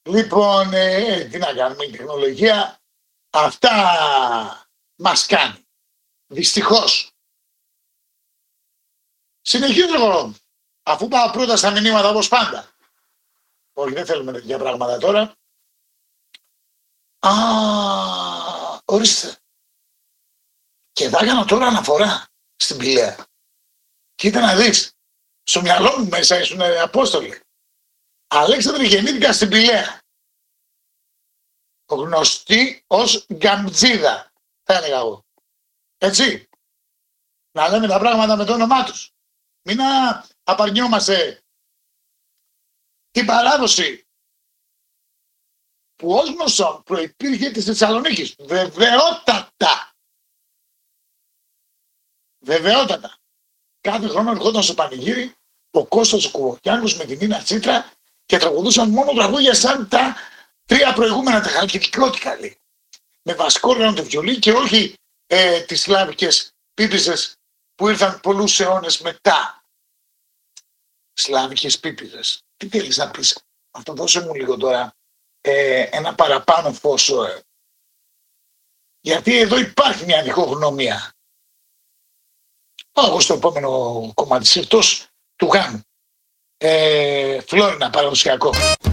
Λοιπόν, τι να κάνουμε, η τεχνολογία αυτά μας κάνει. Δυστυχώς. Συνεχίζω εγώ, αφού πάω πρώτα στα μηνύματα όπως πάντα. Όχι, δεν θέλουμε τέτοια πράγματα τώρα. Ορίστε. Και θα έκανα τώρα αναφορά στην Πηλαία. Κοίτα να δεις. Στο μυαλό μου μέσα ήσουν Απόστολοι. Αλέξανδρε, γεννήθηκα στην Πηλαία. Γνωστή ως Γκαμπτζίδα, θα έλεγα εγώ. Έτσι. Να λέμε τα πράγματα με το όνομά τους. Μην απαρνιόμαστε την παράδοση που ως γνωστό προϋπήρχε της Θεσσαλονίκης. Βεβαιότατα. Κάθε χρόνο ερχόταν στο πανηγύρι ο Κώστας ο Κουβοκιάνος με την Νίνα Τσίτρα και τραγουδούσαν μόνο τραγούδια σαν τα τρία προηγούμενα, τα χαλκιδικιώτικα, λέει. Με βασικό όργανο το βιολί και όχι τις σλάβικες πίπιζες που ήρθαν πολλούς αιώνες μετά. Σλάβικες πίπιζες. Τι θέλεις να πεις? Αυτό δώσε μου λίγο τώρα ένα παραπάνω φως. Γιατί εδώ υπάρχει μια διχογνωμία. Πάω στο επόμενο κομμάτι, εκτός του γάμου. Φλόρινα, παραδοσιακό.